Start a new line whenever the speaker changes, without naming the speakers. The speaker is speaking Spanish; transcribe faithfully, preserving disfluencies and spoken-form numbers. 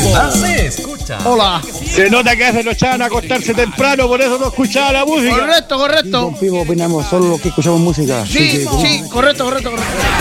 Ah, se escucha.
Hola.
Se nota que hace noche van a acostarse temprano, por eso no escuchaba la música.
Correcto, correcto.
Con Pipo opinamos solo los que escuchamos música.
Sí, sí, correcto, correcto, correcto.